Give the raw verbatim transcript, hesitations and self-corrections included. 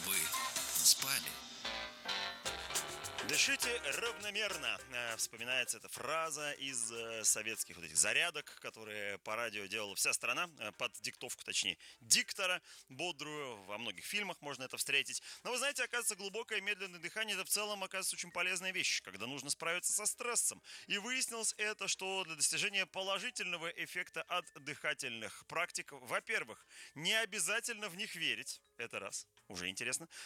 вы спали? Дышите равномерно. Э, Вспоминается эта фраза из э, советских вот этих зарядок, которые по радио делала вся страна, э, под диктовку, точнее, диктора бодрую. Во многих фильмах можно это встретить. Но вы знаете, оказывается, глубокое медленное дыхание это в целом оказывается очень полезная вещь, когда нужно справиться со стрессом. И выяснилось это, что для достижения положительного эффекта от дыхательных практик, во-первых, не обязательно в них верить. Это раз. Уже интересно.